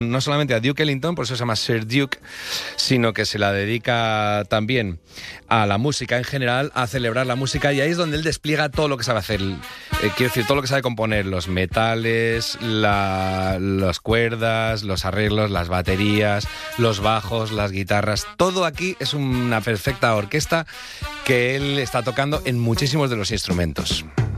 no solamente a Duke Ellington, por eso se llama Sir Duke, sino que se la dedica también a la música en general, a celebrar la música, y ahí es donde él despliega todo lo que sabe hacer. Quiero decir, todo lo que sabe componer, los metales, las cuerdas, los arreglos, las baterías, los bajos, las guitarras. Todo aquí es una perfecta orquesta que él está tocando en muchísimos de los instrumentos.